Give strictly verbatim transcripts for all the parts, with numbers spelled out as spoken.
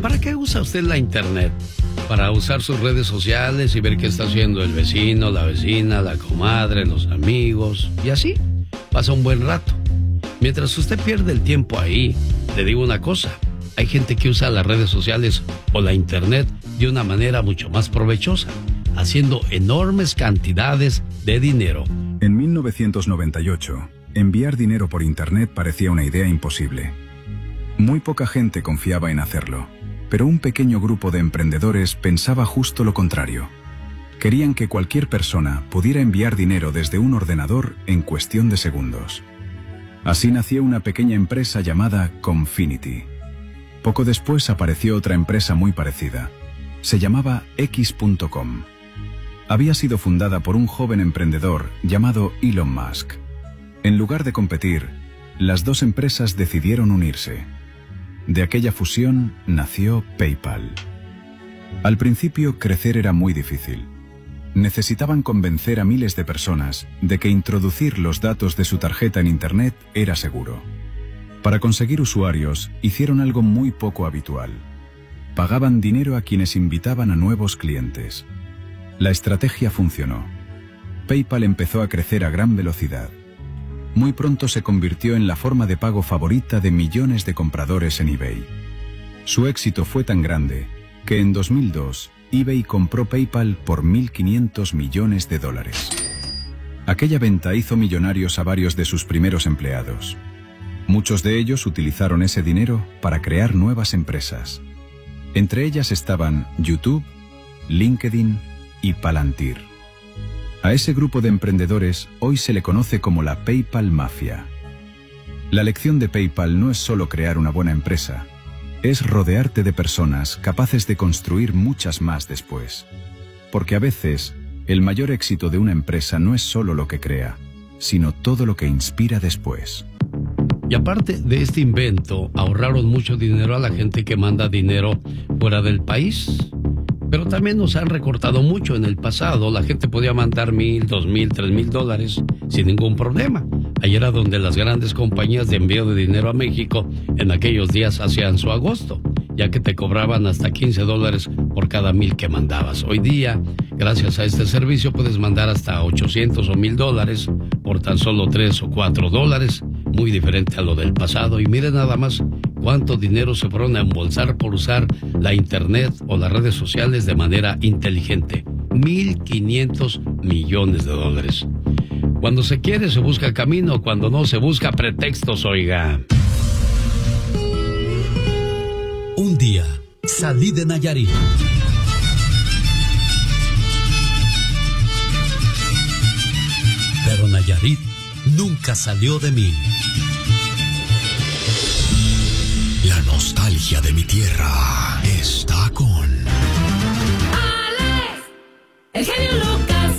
¿Para qué usa usted la internet? Para usar sus redes sociales y ver qué está haciendo el vecino, la vecina, la comadre, los amigos, y así pasa un buen rato. Mientras usted pierde el tiempo ahí, le digo una cosa, hay gente que usa las redes sociales o la internet de una manera mucho más provechosa, haciendo enormes cantidades de dinero. En mil novecientos noventa y ocho, enviar dinero por internet parecía una idea imposible. Muy poca gente confiaba en hacerlo, pero un pequeño grupo de emprendedores pensaba justo lo contrario. Querían que cualquier persona pudiera enviar dinero desde un ordenador en cuestión de segundos. Así nació una pequeña empresa llamada Confinity. Poco después apareció otra empresa muy parecida. Se llamaba X punto com. Había sido fundada por un joven emprendedor llamado Elon Musk. En lugar de competir, las dos empresas decidieron unirse. De aquella fusión nació PayPal. Al principio, crecer era muy difícil. Necesitaban convencer a miles de personas de que introducir los datos de su tarjeta en Internet era seguro. Para conseguir usuarios, hicieron algo muy poco habitual. Pagaban dinero a quienes invitaban a nuevos clientes. La estrategia funcionó. PayPal empezó a crecer a gran velocidad. Muy pronto se convirtió en la forma de pago favorita de millones de compradores en eBay. Su éxito fue tan grande que en dos mil dos eBay compró PayPal por mil quinientos millones de dólares. Aquella venta hizo millonarios a varios de sus primeros empleados. Muchos de ellos utilizaron ese dinero para crear nuevas empresas. Entre ellas estaban YouTube, LinkedIn y Palantir. A ese grupo de emprendedores hoy se le conoce como la PayPal Mafia. La lección de PayPal no es solo crear una buena empresa, es rodearte de personas capaces de construir muchas más después. Porque a veces, el mayor éxito de una empresa no es solo lo que crea, sino todo lo que inspira después. Y aparte de este invento, ahorraron mucho dinero a la gente que manda dinero fuera del país. Pero también nos han recortado mucho. En el pasado la gente podía mandar mil, dos mil, tres mil dólares sin ningún problema. Ahí era donde las grandes compañías de envío de dinero a México en aquellos días hacían su agosto, ya que te cobraban hasta quince dólares por cada mil que mandabas. Hoy día, gracias a este servicio, puedes mandar hasta ochocientos o mil dólares por tan solo tres o cuatro dólares. Muy diferente a lo del pasado. Y miren nada más cuánto dinero se fueron a embolsar por usar la internet o las redes sociales de manera inteligente. mil quinientos millones de dólares. Cuando se quiere se busca camino, cuando no se busca pretextos, oiga. Un día salí de Nayarit. Pero Nayarit nunca salió de mí. La nostalgia de mi tierra está con Alex, el genio Lucas.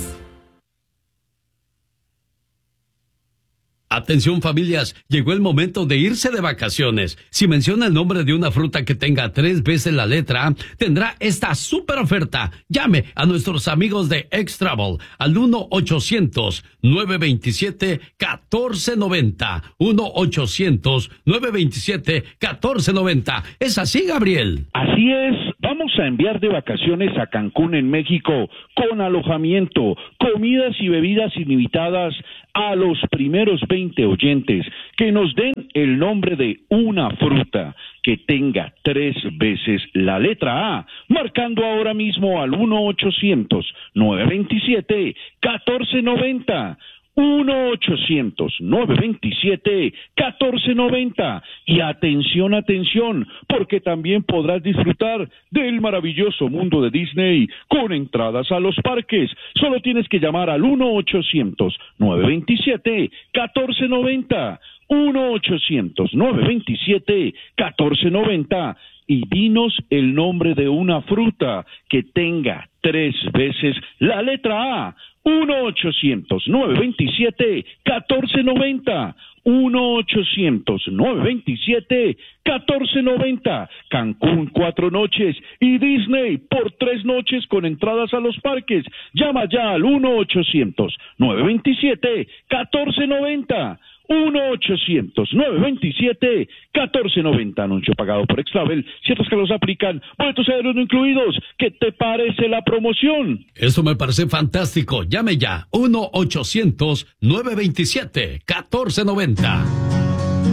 Atención familias, llegó el momento de irse de vacaciones. Si menciona el nombre de una fruta que tenga tres veces la letra A, tendrá esta super oferta. Llame a nuestros amigos de X-Travel al uno ochocientos, nueve veintisiete, catorce noventa. uno ochocientos, nueve veintisiete, catorce noventa. ¿Es así, Gabriel? Así es. Vamos a enviar de vacaciones a Cancún, en México, con alojamiento, comidas y bebidas ilimitadas a los primeros veinte oyentes que nos den el nombre de una fruta que tenga tres veces la letra A, marcando ahora mismo al uno ochocientos, nueve veintisiete, catorce noventa. uno ochocientos, nueve veintisiete, catorce noventa. Y atención, atención, porque también podrás disfrutar del maravilloso mundo de Disney con entradas a los parques. Solo tienes que llamar al uno ochocientos, nueve veintisiete, catorce noventa. uno ochocientos, nueve veintisiete, catorce noventa. Y dinos el nombre de una fruta que tenga tres veces la letra A. uno ochocientos, nueve veintisiete, catorce noventa. uno ochocientos, nueve veintisiete, catorce noventa. Cancún cuatro noches y Disney por tres noches con entradas a los parques. Llama ya al uno ochocientos, nueve veintisiete, catorce noventa. uno ochocientos, nueve veintisiete, catorce noventa. Anuncio pagado por Extravel. Ciertos que los aplican. Boletos aéreos no incluidos. ¿Qué te parece la promoción? Eso me parece fantástico. Llame ya. uno ochocientos, nueve veintisiete, catorce noventa.